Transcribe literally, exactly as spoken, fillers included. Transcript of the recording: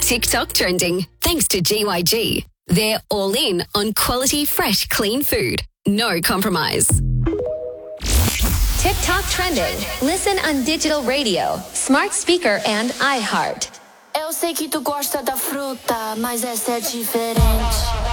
TikTok trending thanks to G Y G. They're all in on quality, fresh, clean food. No compromise. TikTok trending. Listen on digital radio, smart speaker, and iHeart. Eu sei que tu gosta da fruta, mas essa é diferente.